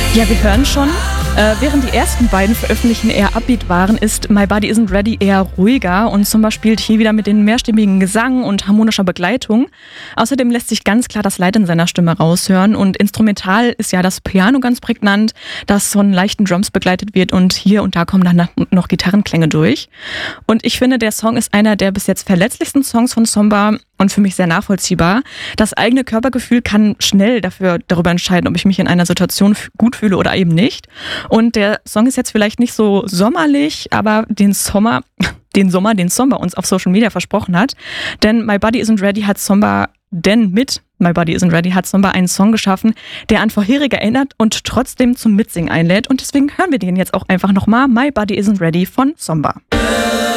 Ja, wir hören schon. Während die ersten beiden Veröffentlichten eher upbeat waren, ist My Body Isn't Ready eher ruhiger und Zomba spielt hier wieder mit den mehrstimmigen Gesang und harmonischer Begleitung. Außerdem lässt sich ganz klar das Leid in seiner Stimme raushören und instrumental ist ja das Piano ganz prägnant, das von leichten Drums begleitet wird und hier und da kommen dann noch Gitarrenklänge durch. Und ich finde, der Song ist einer der bis jetzt verletzlichsten Songs von Zomba und für mich sehr nachvollziehbar. Das eigene Körpergefühl kann schnell darüber entscheiden, ob ich mich in einer Situation gut fühle oder eben nicht. Und der Song ist jetzt vielleicht nicht so sommerlich, aber den Sommer, den Zomba uns auf Social Media versprochen hat. Denn mit My Body Isn't Ready hat Zomba einen Song geschaffen, der an vorherige erinnert und trotzdem zum Mitsingen einlädt. Und deswegen hören wir den jetzt auch einfach nochmal. My Body Isn't Ready von Zomba.